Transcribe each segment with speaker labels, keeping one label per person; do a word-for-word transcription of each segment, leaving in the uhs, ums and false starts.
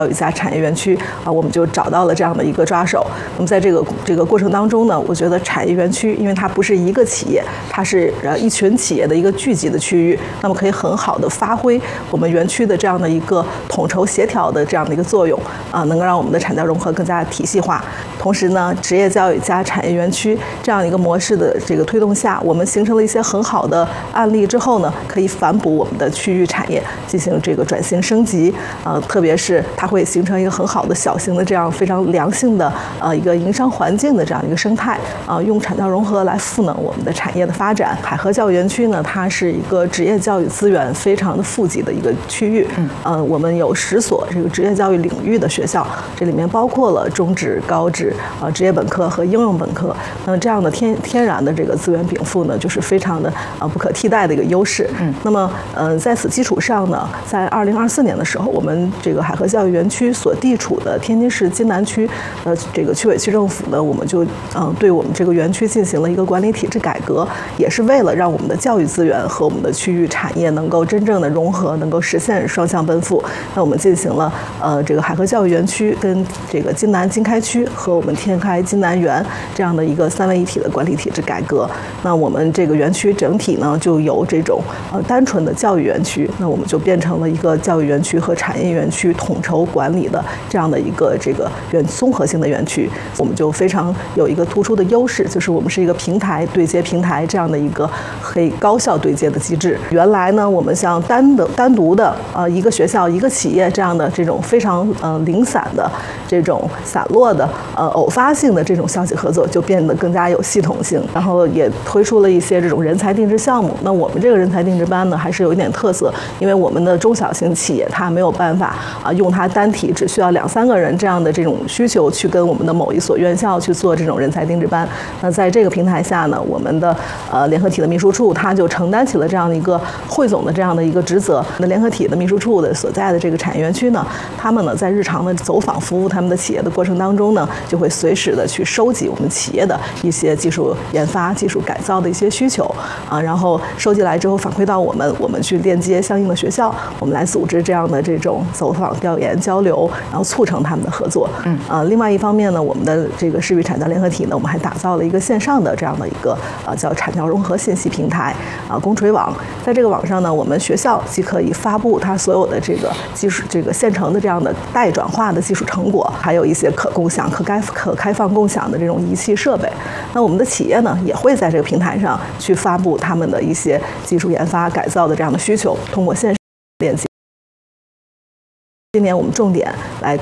Speaker 1: 有一家产业园区啊，我们就找到了这样的一个抓手。那么在这个这个过程当中呢，我觉得产业园区，因为它不是一个企业，它是呃一群企业的一个聚集的区域，那么可以很好的发挥我们园区的这样的一个统筹协调的这样的一个作用啊，能够让我们的产教融合更加体系化。同时呢，职业教育加产业园区这样一个模式的这个推动下，我们形成了一些很好的案例之后呢，可以反哺我们的区域产业进行这个转型升级啊，特别是它会形成一个很好的小型的这样非常良性的呃一个营商环境的这样一个生态啊，用产教融合来赋能我们的产业的发展。海河教育园区呢，它是一个职业教育资源非常的富集的一个区域，嗯，呃，我们有十所这个职业教育领域的学校，这里面包括了中职、高职。呃，职业本科和应用本科，那么这样的天天然的这个资源禀赋呢，就是非常的呃不可替代的一个优势。嗯，那么呃在此基础上呢，在二零二四年的时候，我们这个海河教育园区所地处的天津市津南区，呃这个区委区政府呢，我们就嗯、呃、对我们这个园区进行了一个管理体制改革，也是为了让我们的教育资源和我们的区域产业能够真正的融合，能够实现双向奔赴。那我们进行了呃这个海河教育园区跟这个津南经开区和我们天开津南园这样的一个三位一体的管理体制改革，那我们这个园区整体呢，就由这种呃单纯的教育园区，那我们就变成了一个教育园区和产业园区统筹管理的这样的一个这个园综合性的园区。我们就非常有一个突出的优势，就是我们是一个平台对接平台这样的一个可以高效对接的机制。原来呢，我们像单的单独的呃一个学校一个企业这样的这种非常呃零散的这种散落的呃偶发性的这种消息合作就变得更加有系统性，然后也推出了一些这种人才定制项目。那我们这个人才定制班呢，还是有一点特色，因为我们的中小型企业它没有办法啊用它单体只需要两三个人这样的这种需求去跟我们的某一所院校去做这种人才定制班。那在这个平台下呢，我们的呃联合体的秘书处它就承担起了这样的一个汇总的这样的一个职责。那联合体的秘书处的所在的这个产业园区呢，他们呢在日常的走访服务他们的企业的过程当中呢，就会随时的去收集我们企业的一些技术研发、技术改造的一些需求啊，然后收集来之后反馈到我们，我们去链接相应的学校，我们来组织这样的这种走访调研交流，然后促成他们的合作。嗯啊，另外一方面呢，我们的这个市域产教联合体呢，我们还打造了一个线上的这样的一个呃叫产教融合信息平台啊，公锤网。在这个网上呢，我们学校既可以发布它所有的这个技术这个现成的这样的待转化的技术成果，还有一些可共享、可开可开放共享的这种仪器设备。那我们的企业呢，也会在这个平台上去发布他们的一些技术研发改造的这样的需求，通过线上链接。今年我们重点来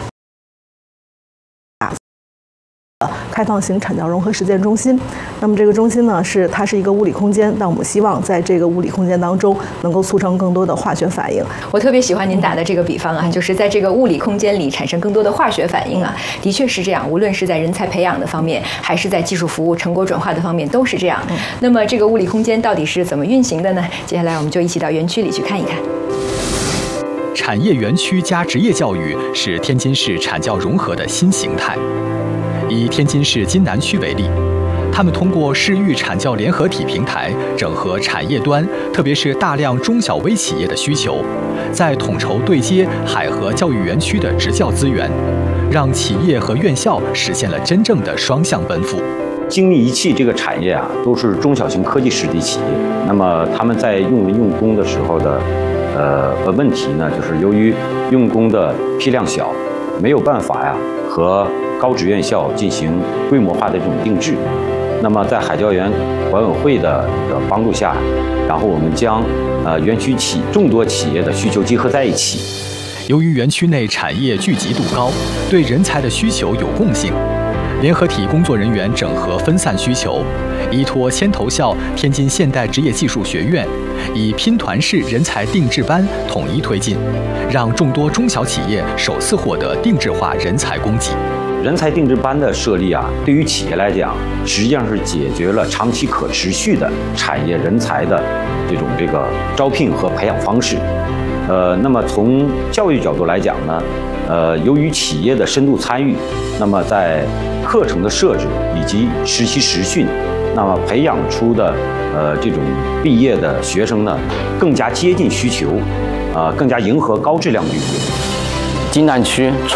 Speaker 1: 开放型产教融合实践中心。那么这个中心呢，是它是一个物理空间，但我们希望在这个物理空间当中能够促成更多的化学反应。
Speaker 2: 我特别喜欢您打的这个比方啊，就是在这个物理空间里产生更多的化学反应啊，的确是这样。无论是在人才培养的方面，还是在技术服务成果转化的方面，都是这样。那么这个物理空间到底是怎么运行的呢？接下来我们就一起到园区里去看一看。
Speaker 3: 产业园区加职业教育是天津市产教融合的新形态。以天津市津南区为例，他们通过市域产教联合体平台，整合产业端，特别是大量中小微企业的需求，在统筹对接海河教育园区的职教资源，让企业和院校实现了真正的双向奔赴。
Speaker 4: 精密仪器这个产业啊，都是中小型科技实体企业。那么他们在用人用工的时候的，呃呃问题呢，就是由于用工的批量小，没有办法呀和高职院校进行规模化的这种定制。那么在海教园管委会的这个帮助下，然后我们将呃园区企众多企业的需求集合在一起。
Speaker 3: 由于园区内产业聚集度高，对人才的需求有共性，联合体工作人员整合分散需求，依托先头校天津现代职业技术学院，以拼团式人才定制班统一推进，让众多中小企业首次获得定制化人才供给。
Speaker 4: 人才定制班的设立啊，对于企业来讲，实际上是解决了长期可持续的产业人才的这种这个招聘和培养方式。呃，那么从教育角度来讲呢，呃，由于企业的深度参与，那么在课程的设置以及实习实训，那么培养出的呃这种毕业的学生呢，更加接近需求，啊、呃，更加迎合高质量的用人。
Speaker 5: 津南区